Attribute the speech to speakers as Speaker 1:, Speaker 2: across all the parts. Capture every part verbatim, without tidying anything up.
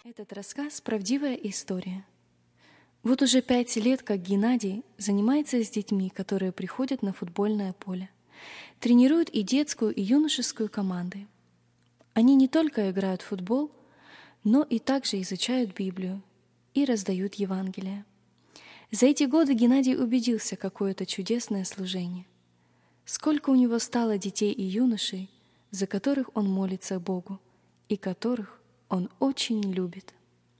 Speaker 1: Этот рассказ — правдивая история. Вот уже пять лет, как Геннадий занимается с детьми, которые приходят на футбольное поле. Тренирует и детскую, и юношескую команды. Они не только играют в футбол, но и также изучают Библию и раздают Евангелие. За эти годы Геннадий убедился, какое это чудесное служение. Сколько у него стало детей и юношей, за которых он молится Богу и которых он очень любит.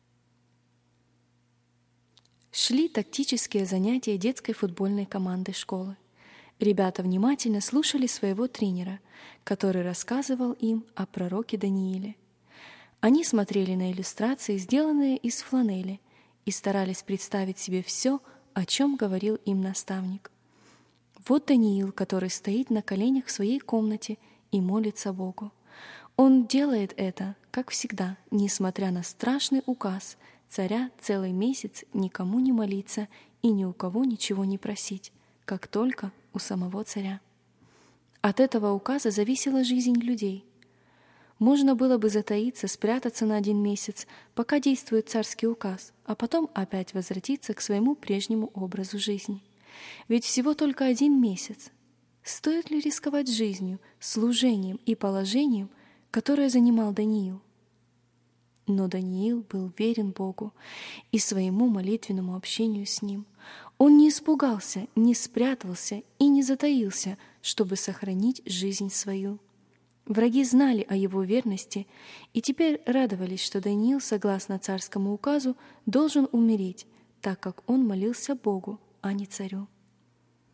Speaker 1: Шли тактические занятия детской футбольной команды школы. Ребята внимательно слушали своего тренера, который рассказывал им о пророке Данииле. Они смотрели на иллюстрации, сделанные из фланели, и старались представить себе все, о чем говорил им наставник. Вот Даниил, который стоит на коленях в своей комнате и молится Богу. Он делает это, как всегда, несмотря на страшный указ царя целый месяц никому не молиться и ни у кого ничего не просить, как только у самого царя. От этого указа зависела жизнь людей. Можно было бы затаиться, спрятаться на один месяц, пока действует царский указ, а потом опять возвратиться к своему прежнему образу жизни. Ведь всего только один месяц. Стоит ли рисковать жизнью, служением и положением, которое занимал Даниил? Но Даниил был верен Богу и своему молитвенному общению с Ним. Он не испугался, не спрятался и не затаился, чтобы сохранить жизнь свою. Враги знали о его верности и теперь радовались, что Даниил, согласно царскому указу, должен умереть, так как он молился Богу, а не царю.